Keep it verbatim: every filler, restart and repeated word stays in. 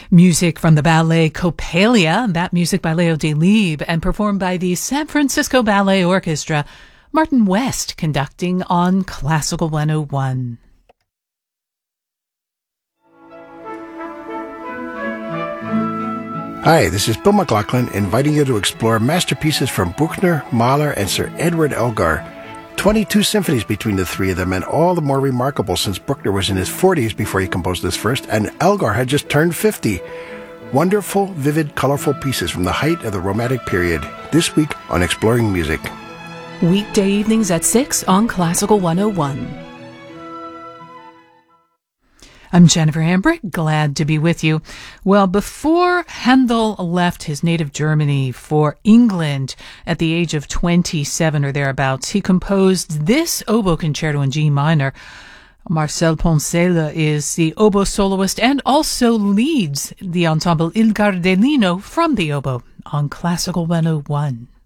Music from the ballet Coppelia, that music by Leo Delibes, and performed by the San Francisco Ballet Orchestra. Martin West conducting on Classical one oh one. Hi, this is Bill McLaughlin inviting you to explore masterpieces from Bruckner, Mahler, and Sir Edward Elgar. twenty-two symphonies between the three of them, and all the more remarkable since Bruckner was in his forties before he composed this first, and Elgar had just turned fifty. Wonderful, vivid, colorful pieces from the height of the Romantic period, this week on Exploring Music. Weekday evenings at six on Classical one oh one. I'm Jennifer Hambrick, glad to be with you. Well, before Handel left his native Germany for England at the age of twenty-seven or thereabouts, he composed this oboe concerto in G minor. Marcel Poncela is the oboe soloist and also leads the ensemble Il Gardellino from the oboe on Classical one oh one.